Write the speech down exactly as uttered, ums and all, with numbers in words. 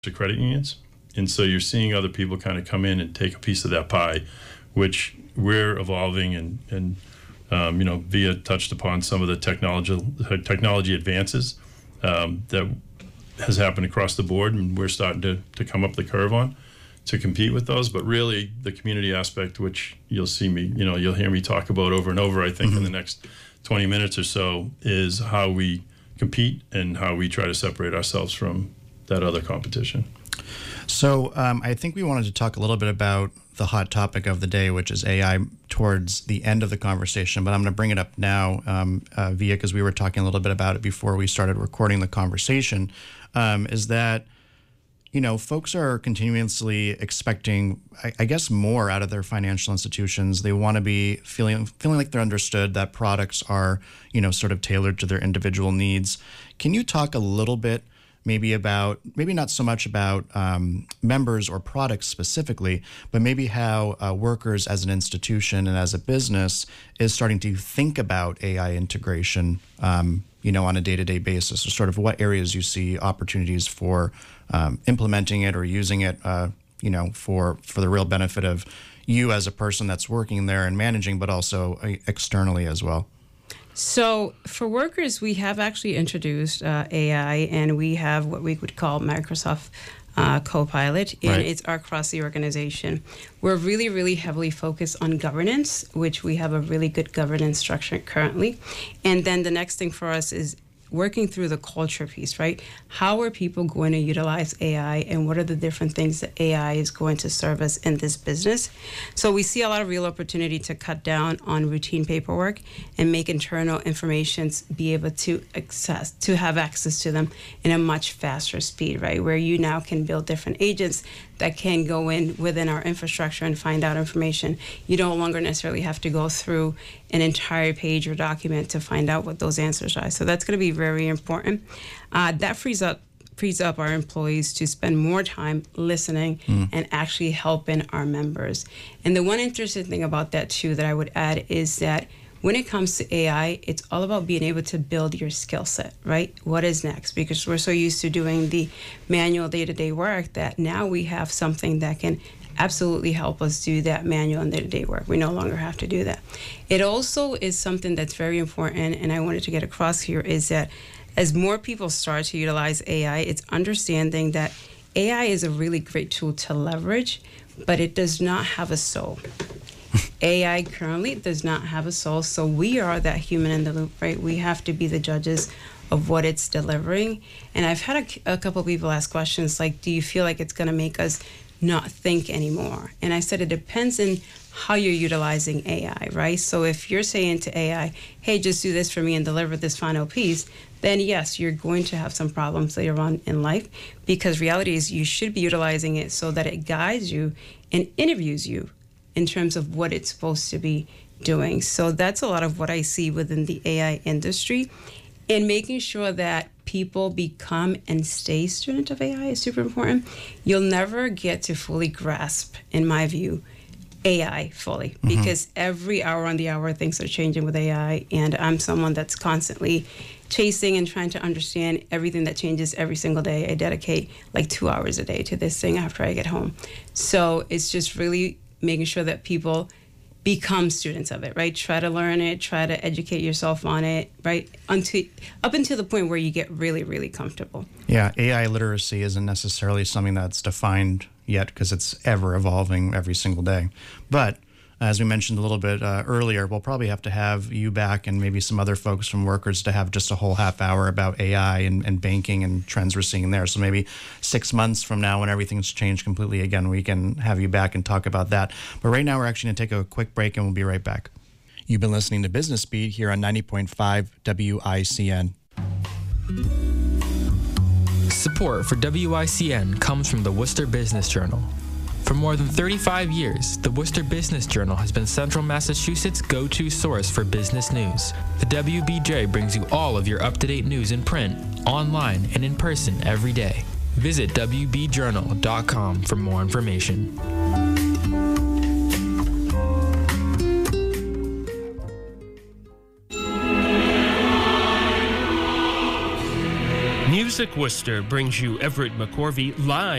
to credit unions. And so you're seeing other people kind of come in and take a piece of that pie, which we're evolving. And, and um, you know, Via touched upon some of the technology, technology advances um, that has happened across the board, and we're starting to, to come up the curve on to compete with those. But really, the community aspect, which you'll see me, you know, you'll hear me talk about over and over, I think, mm-hmm. in the next twenty minutes or so, is how we compete and how we try to separate ourselves from that other competition. So um, I think we wanted to talk a little bit about the hot topic of the day, which is A I, towards the end of the conversation, but I'm going to bring it up now, um, uh, Via, because we were talking a little bit about it before we started recording the conversation, um, is that, you know, folks are continuously expecting, I, I guess, more out of their financial institutions. They want to be feeling feeling like they're understood, that products are, you know, sort of tailored to their individual needs. Can you talk a little bit maybe about, maybe not so much about um, members or products specifically, but maybe how uh, workers as an institution and as a business is starting to think about A I integration, um, you know, on a day-to-day basis, or sort of what areas you see opportunities for um, implementing it or using it, uh, you know, for, for the real benefit of you as a person that's working there and managing, but also uh, externally as well. So for workers, we have actually introduced uh, A I, and we have what we would call Microsoft uh, Copilot, and right. it's across the organization. We're really, really heavily focused on governance, which we have a really good governance structure currently. And then the next thing for us is working through the culture piece, right? How are people going to utilize A I, and what are the different things that A I is going to serve us in this business? So we see a lot of real opportunity to cut down on routine paperwork and make internal information be able to access, to have access to them in a much faster speed, right? Where you now can build different agents that can go in within our infrastructure and find out information. You no longer necessarily have to go through an entire page or document to find out what those answers are. So that's going to be very important. Uh, that frees up frees up our employees to spend more time listening mm. and actually helping our members. And the one interesting thing about that too that I would add is that when it comes to A I, it's all about being able to build your skill set, right? What is next? Because we're so used to doing the manual day-to-day work that now we have something that can absolutely help us do that manual and day-to-day work. We no longer have to do that. It also is something that's very important, and I wanted to get across here, is that as more people start to utilize A I, it's understanding that A I is a really great tool to leverage, but it does not have a soul. A I currently does not have a soul, so we are that human in the loop, right? We have to be the judges of what it's delivering. And I've had a, a couple of people ask questions like, do you feel like it's going to make us not think anymore? And I said it depends on how you're utilizing A I, right? So if you're saying to A I, hey, just do this for me and deliver this final piece, then yes, you're going to have some problems later on in life, because reality is you should be utilizing it so that it guides you and interviews you in terms of what it's supposed to be doing. So that's a lot of what I see within the A I industry. And making sure that people become and stay student of A I is super important. You'll never get to fully grasp, in my view, A I fully, mm-hmm. because every hour on the hour things are changing with A I, and I'm someone that's constantly chasing and trying to understand everything that changes every single day. I dedicate like two hours a day to this thing after I get home. So it's just really making sure that people become students of it, right? Try to learn it, try to educate yourself on it, right? Until, up until the point where you get really, really comfortable. Yeah, A I literacy isn't necessarily something that's defined yet because it's ever evolving every single day. But as we mentioned a little bit uh, earlier, we'll probably have to have you back and maybe some other folks from Workers to have just a whole half hour about A I and, and banking and trends we're seeing there. So maybe six months from now when everything's changed completely again, we can have you back and talk about that. But right now we're actually going to take a quick break and we'll be right back. You've been listening to Business Beat here on ninety point five W I C N. Support for W I C N comes from the Worcester Business Journal. For more than thirty-five years, the Worcester Business Journal has been Central Massachusetts' go-to source for business news. The W B J brings you all of your up-to-date news in print, online, and in person every day. Visit W B journal dot com for more information. News Music Worcester brings you Everett McCorvey live